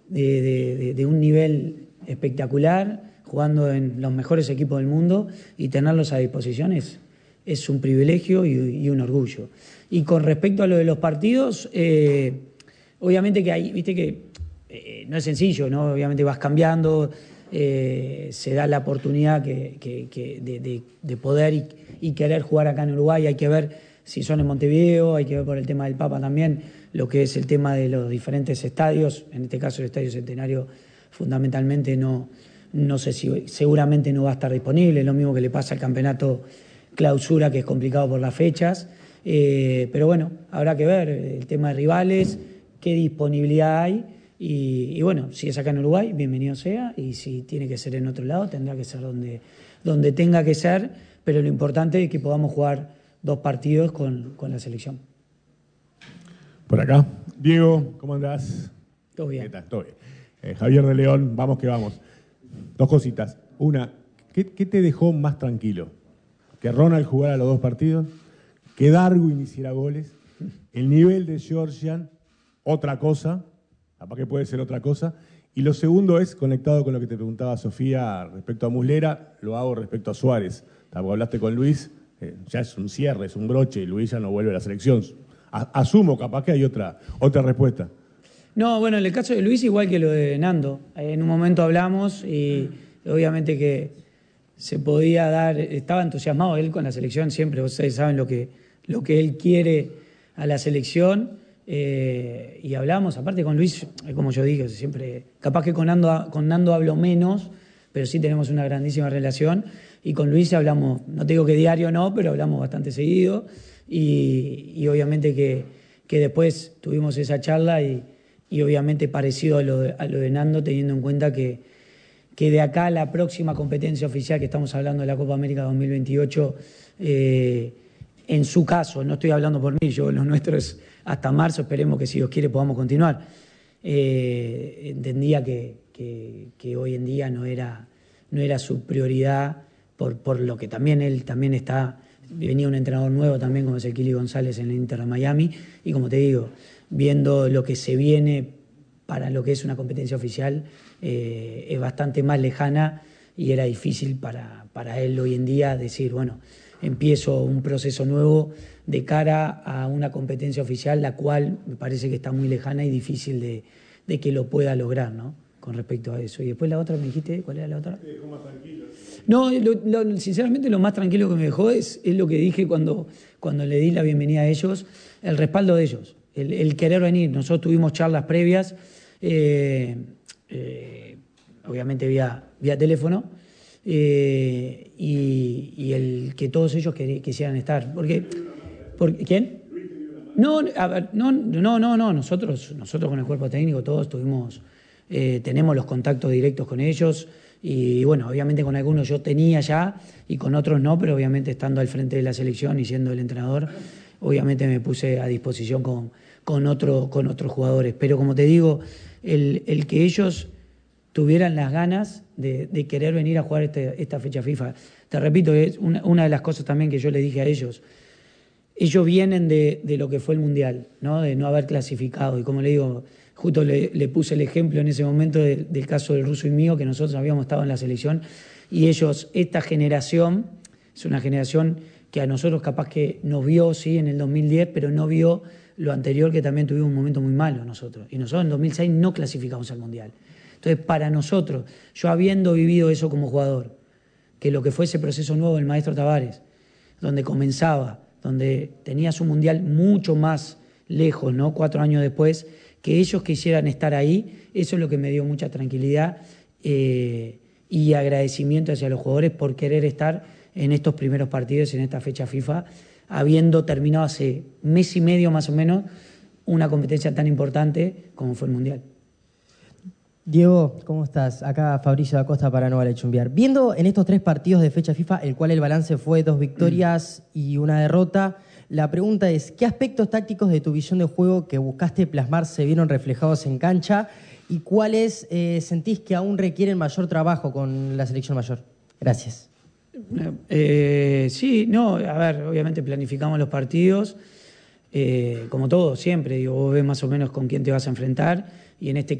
de un nivel espectacular, jugando en los mejores equipos del mundo, y tenerlos a disposición es un privilegio y un orgullo. Y con respecto a lo de los partidos, obviamente que hay, viste que no es sencillo, ¿no? Obviamente vas cambiando, se da la oportunidad de poder y querer jugar acá en Uruguay. Hay que ver si son en Montevideo, hay que ver por el tema del Papa también, lo que es el tema de los diferentes estadios. En este caso el Estadio Centenario fundamentalmente no sé si seguramente no va a estar disponible, lo mismo que le pasa al campeonato clausura, que es complicado por las fechas, pero bueno, habrá que ver el tema de rivales, qué disponibilidad hay, y bueno, si es acá en Uruguay, bienvenido sea, y si tiene que ser en otro lado, tendrá que ser donde tenga que ser, pero lo importante es que podamos jugar 2 partidos con la selección. Por acá. Diego, ¿cómo andás? Todo bien. ¿Qué tal? Todo bien. Javier de León, vamos que vamos. 2 cositas. Una, ¿qué te dejó más tranquilo? ¿Que Ronald jugara los 2 partidos? ¿Que Darwin hiciera goles? ¿El nivel de Georgian? ¿Otra cosa? Capaz que puede ser otra cosa. Y lo segundo es, conectado con lo que te preguntaba Sofía respecto a Muslera, lo hago respecto a Suárez. Porque hablaste con Luis, ya es un cierre, es un broche, y Luis ya no vuelve a la selección. Asumo, capaz que hay otra respuesta. No, bueno, en el caso de Luis, igual que lo de Nando. En un momento hablamos y obviamente que se podía dar, estaba entusiasmado él con la selección siempre, ustedes saben lo que él quiere a la selección, y hablamos, aparte con Luis, como yo dije, siempre, capaz que con Nando hablo menos, pero sí tenemos una grandísima relación, y con Luis hablamos, no te digo que diario no, pero hablamos bastante seguido, y obviamente que después tuvimos esa charla y obviamente parecido a lo de Nando, teniendo en cuenta que de acá a la próxima competencia oficial, que estamos hablando de la Copa América 2028, en su caso, no estoy hablando por mí, lo nuestro es hasta marzo, esperemos que si Dios quiere podamos continuar. Entendía que hoy en día no era su prioridad, por lo que también él también venía un entrenador nuevo también, como es el Kili González en el Inter de Miami, y como te digo, viendo lo que se viene para lo que es una competencia oficial, es bastante más lejana, y era difícil para él hoy en día decir, bueno, empiezo un proceso nuevo de cara a una competencia oficial, la cual me parece que está muy lejana y difícil de que lo pueda lograr, ¿no? Con respecto a eso. Y después la otra, me dijiste, ¿cuál era la otra? Te dejó más tranquilo. No, sinceramente lo más tranquilo que me dejó es lo que dije cuando le di la bienvenida a ellos, el respaldo de ellos, el querer venir. Nosotros tuvimos charlas previas, obviamente vía teléfono, y el que todos ellos quisieran estar. ¿Quién? No, a ver, no, nosotros con el cuerpo técnico todos tenemos los contactos directos con ellos, y bueno, obviamente con algunos yo tenía ya y con otros no, pero obviamente estando al frente de la selección y siendo el entrenador, obviamente me puse a disposición con otros jugadores. Pero como te digo, el que ellos tuvieran las ganas de querer venir a jugar esta fecha FIFA. Te repito, es una de las cosas también que yo le dije a ellos. Ellos vienen de lo que fue el Mundial, ¿no? De no haber clasificado. Y como le digo, justo le puse el ejemplo en ese momento del caso del ruso y mío, que nosotros habíamos estado en la selección, y ellos, esta generación, es una generación que a nosotros capaz que nos vio, sí, en el 2010, pero no vio lo anterior, que también tuvimos un momento muy malo nosotros. Y nosotros en 2006 no clasificamos al Mundial. Entonces, para nosotros, yo habiendo vivido eso como jugador, que lo que fue ese proceso nuevo del maestro Tavares, donde comenzaba, donde tenías un Mundial mucho más lejos, ¿no? 4 años después, que ellos quisieran estar ahí, eso es lo que me dio mucha tranquilidad, y agradecimiento hacia los jugadores por querer estar en estos primeros partidos, en esta fecha FIFA, habiendo terminado hace mes y medio más o menos una competencia tan importante como fue el Mundial. Diego, ¿cómo estás? Acá Fabricio da Costa para No Vale Chumbear. Viendo en estos 3 partidos de fecha FIFA, el cual el balance fue 2 victorias y 1 derrota, la pregunta es, ¿qué aspectos tácticos de tu visión de juego que buscaste plasmar se vieron reflejados en cancha y cuáles sentís que aún requieren mayor trabajo con la selección mayor? Gracias. Sí, no, a ver, obviamente planificamos los partidos, como todo, siempre, digo, vos ves más o menos con quién te vas a enfrentar, y en este